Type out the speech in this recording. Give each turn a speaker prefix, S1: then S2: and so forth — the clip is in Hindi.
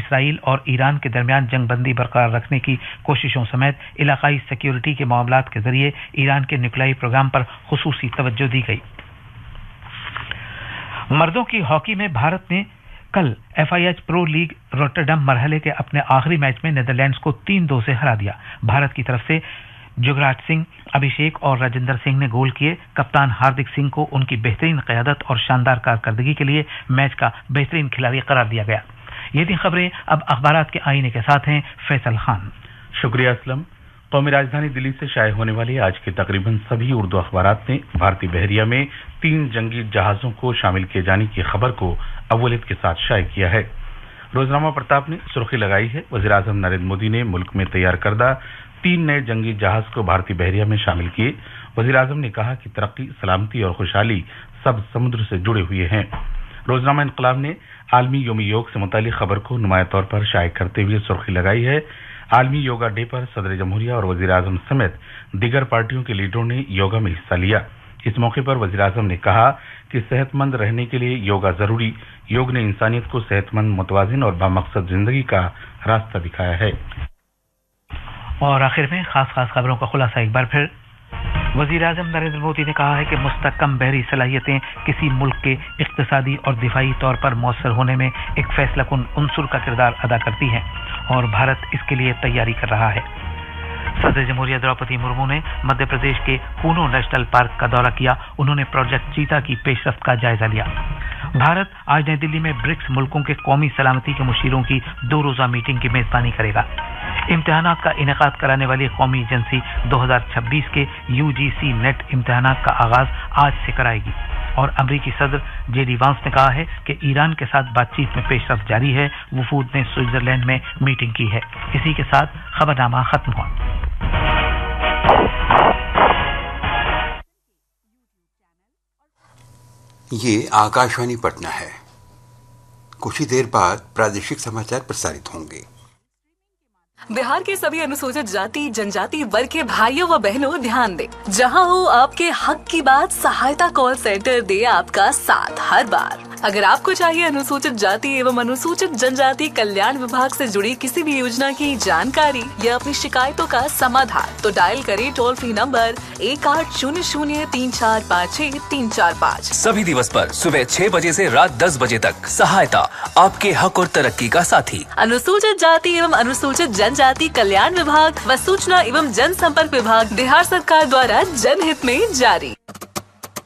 S1: इसराइल और ईरान के दरमियान जंगबंदी बरकरार रखने की कोशिशों समेत इलाकाई सिक्योरिटी के मामलात के जरिए ईरान के न्यूक्लियाई प्रोग्राम पर खुसूसी तवज्जो दी गई। मर्दों की हॉकी में भारत ने कल FIH प्रो लीग रोटरडम मरहले के अपने आखिरी मैच में नीदरलैंड्स को 3-2 से हरा दिया। भारत की तरफ से जुगराज सिंह, अभिषेक और राजेंद्र सिंह ने गोल किए। कप्तान हार्दिक सिंह को उनकी बेहतरीन क़यादत और शानदार कारकर्दगी के लिए मैच का बेहतरीन खिलाड़ी करार दिया गया। ये थी खबरें। अब अखबारात के आईने के साथ हैं फैसल खान।
S2: शुक्रिया असलम। कौमी राजधानी दिल्ली से शाये होने वाली आज के तकरीबन सभी उर्दू अखबारात ने भारतीय बहरिया में 3 जंगी जहाजों को शामिल किए जाने की खबर को अव्वलियत के साथ शाये किया है। रोजनामा प्रताप ने सुर्खी लगाई है, वज़ीर आज़म नरेंद्र मोदी ने मुल्क में तैयार करदा 3 नए जंगी जहाज को भारतीय बहरिया में शामिल किए। वज़ीर आज़म ने कहा कि तरक्की, सलामती और खुशहाली सब समुद्र से जुड़े हुए हैं। रोजनामा इनकलाब ने आलमी योम योग से मुतालिक खबर को नुमाया तौर पर शाये करते हुए सुर्खी लगाई है, आलमी योगा डे पर सदर जमहूरिया और वज़ीर आज़म समेत दीगर पार्टियों के लीडरों ने योगा में हिस्सा लिया। इस मौके पर वज़ीर आज़म ने कहा कि सेहतमंद रहने के लिए योगा जरूरी। योग ने इंसानियत को सेहतमंद, मुतवाजिन और बामकसद जिंदगी का रास्ता दिखाया है।
S1: और आखिर में खास खबरों का खुलासा एक बार फिर। वज़ीर आज़म नरेंद्र मोदी ने कहा है कि मुस्तहकम बहरी सलाहियतें किसी मुल्क के इक्तिसादी और दिफाई तौर पर मौसर होने में एक फैसलाकुन उनसुर का किरदार अदा करती हैं और भारत इसके लिए तैयारी कर रहा है। सदर जमहूरिया द्रौपदी मुर्मू ने मध्य प्रदेश के कूनो नेशनल पार्क का दौरा किया। उन्होंने प्रोजेक्ट चीता की पेशरफ्त का जायजा लिया। भारत आज नई दिल्ली में ब्रिक्स मुल्कों के कौमी सलामती के मुशीरों की 2 रोज़ा मीटिंग की मेजबानी करेगा। इम्तिहानात का इनेकाद कराने वाली कौमी एजेंसी 2026 के UGC नेट इम्तिहानात का आगाज आज से कराएगी। और अमरीकी सदर JD वांस ने कहा है कि ईरान के साथ बातचीत में पेशरफ्त जारी है। वफूद ने स्विट्जरलैंड में मीटिंग की है। इसी के साथ खबरनामा खत्म हुआ।
S3: ये आकाशवाणी पटना है। कुछ ही देर बाद प्रादेशिक समाचार प्रसारित होंगे।
S4: बिहार के सभी अनुसूचित जाति जनजाति वर्ग के भाइयों व बहनों ध्यान दें। जहां हो आपके हक की बात, सहायता कॉल सेंटर दे आपका साथ हर बार। अगर आपको चाहिए अनुसूचित जाति एवं अनुसूचित जनजाति कल्याण विभाग से जुड़ी किसी भी योजना की जानकारी या अपनी शिकायतों का समाधान, तो डायल करें टोल फ्री नंबर 1800-3456-345।
S5: सभी दिवस पर सुबह 6 बजे से रात 10 बजे तक सहायता आपके हक और तरक्की का साथी।
S4: अनुसूचित जाति एवं अनुसूचित जनजाति कल्याण विभाग व सूचना एवं जनसंपर्क विभाग बिहार सरकार द्वारा जनहित में जारी।